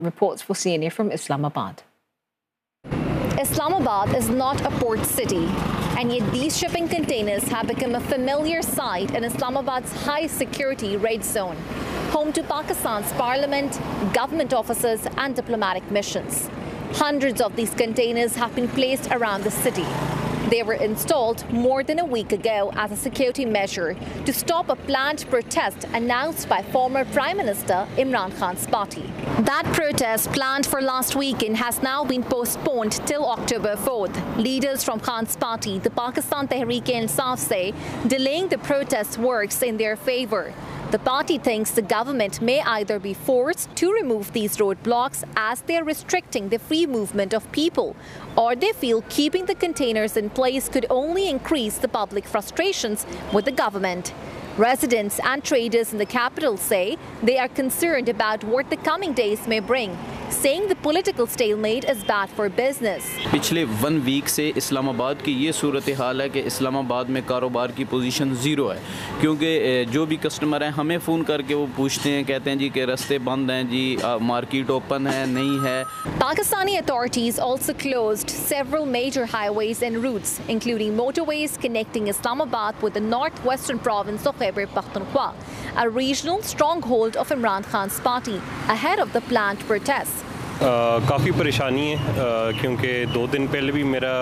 Reports for CNA from Islamabad. Islamabad is not a port city, and yet these shipping containers have become a familiar sight in Islamabad's high-security red zone, home to Pakistan's parliament, government offices and diplomatic missions. Hundreds of these containers have been placed around the city. They were installed more than a week ago as a security measure to stop a planned protest announced by former Prime Minister Imran Khan's party. That protest, planned for last weekend, has now been postponed till October 4th. Leaders from Khan's party, the Pakistan Tehreek-e-Insaf, say delaying the protest works in their favor. The party thinks the government may either be forced to remove these roadblocks as they are restricting the free movement of people, or they feel keeping the containers in place could only increase the public frustrations with the government. Residents and traders in the capital say they are concerned about what the coming days may bring, saying the political stalemate is bad for business. पिछले 1 week से इस्लामाबाद की ये सूरत हाल है कि इस्लामाबाद में कारोबार की position zero है, क्योंकि जो भी कस्टमर हैं हमें फ़ोन करके वो पूछते हैं, कहते हैं जी कि रास्ते बंद हैं जी, मार्केट ओपन है नहीं है. Pakistani authorities also closed several major highways and routes, including motorways connecting Islamabad with the northwestern province of Khyber Pakhtunkhwa, a regional stronghold of Imran Khan's party, ahead of the planned protests. काफ़ी परेशानी है क्योंकि 2 दिन पहले भी मेरा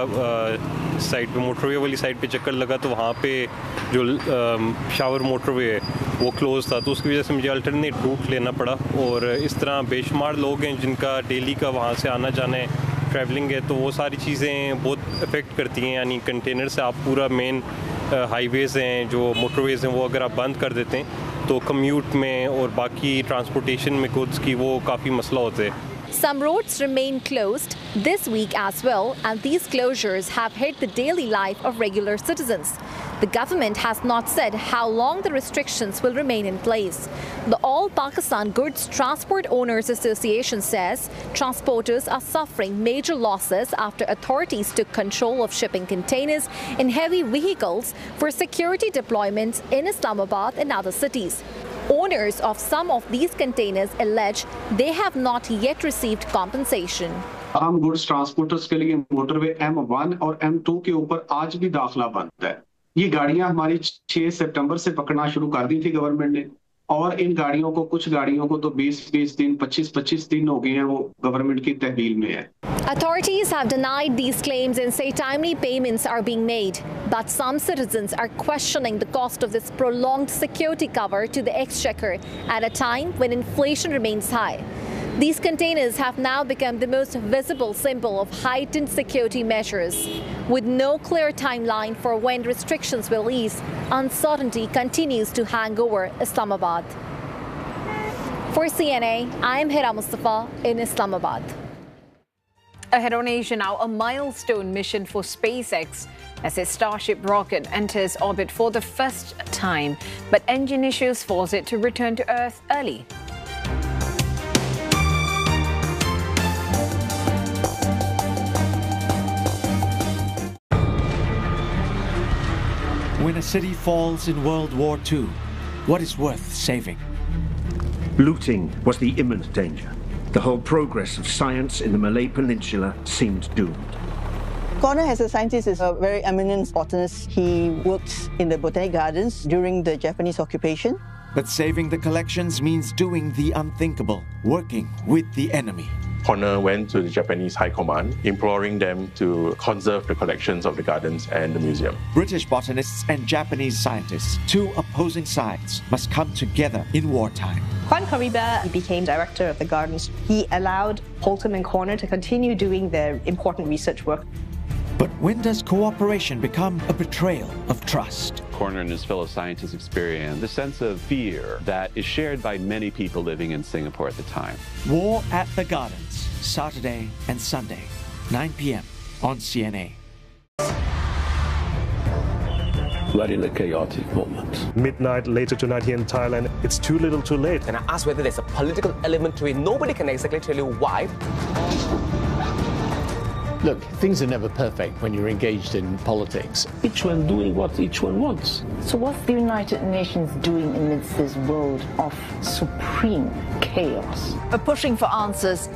side पे motorway वाली साइड पे चक्कर लगा तो वहाँ पे जो शावर मोटरवे है वो क्लोज़ था, तो उसकी वजह से मुझे अल्टरनेट रूट लेना पड़ा. और इस तरह बेशुमार लोग हैं जिनका डेली का वहाँ से आना जाना है, ट्रैवलिंग है, तो वो सारी चीज़ें बहुत अफेक्ट करती हैं. यानी कंटेनर से आप पूरा मेन हाईवेज़ हैं जो मोटरवेज़ हैं वो अगर आप बंद कर देते हैं तो कम्यूट में और बाकी ट्रांसपोर्टेशन में गुड्स की वो काफ़ी मसला होते हैं. Some roads remain closed this week as well, and these closures have hit the daily life of regular citizens. The government has not said how long the restrictions will remain in place. The All Pakistan Goods Transport Owners Association says transporters are suffering major losses after authorities took control of shipping containers in heavy vehicles for security deployments in Islamabad and other cities. Owners of some of these containers allege they have not yet received compensation. आम goods transporters के लिए motorway M1 और M2 के ऊपर आज भी दाखला बंद है. ये गाड़ियां हमारी 6 सितंबर से पकड़ना शुरू कर दी थी गवर्नमेंट ने, और इन गाड़ियों को, कुछ गाड़ियों को तो 20-20 दिन, 25-25 दिन हो गए हैं वो गवर्नमेंट की तहवील में है. Authorities have denied these claims and say timely payments are being made. But some citizens are questioning the cost of this prolonged security cover to the exchequer at a time when inflation remains high. These containers have now become the most visible symbol of heightened security measures. With no clear timeline for when restrictions will ease, uncertainty continues to hang over Islamabad. For CNA, I am Hira Mustafa in Islamabad. Ahead on Asia now, a milestone mission for SpaceX as its Starship rocket enters orbit for the first time. But engine issues force it to return to Earth early. When a city falls in World War II, what is worth saving? Looting was the imminent danger. The whole progress of science in the Malay Peninsula seemed doomed. Connor, as a scientist, is a very eminent botanist. He worked in the Botanic Gardens during the Japanese occupation. But saving the collections means doing the unthinkable, working with the enemy. Connor went to the Japanese High Command, imploring them to conserve the collections of the gardens and the museum. British botanists and Japanese scientists, 2 opposing sides, must come together in wartime. Juan Caribe became director of the gardens. He allowed Holcomb and Connor to continue doing their important research work. But when does cooperation become a betrayal of trust? Connor and his fellow scientists experienced the sense of fear that is shared by many people living in Singapore at the time. War at the Gardens, Saturday and Sunday, 9 p.m. on CNA. We're in a chaotic moment. Midnight later tonight here in Thailand, it's too little too late. And I asked whether there's a political element to it. Nobody can exactly tell you why. Look, things are never perfect when you're engaged in politics. Each one doing what each one wants. So what's the United Nations doing amidst this world of supreme chaos? Pushing for answers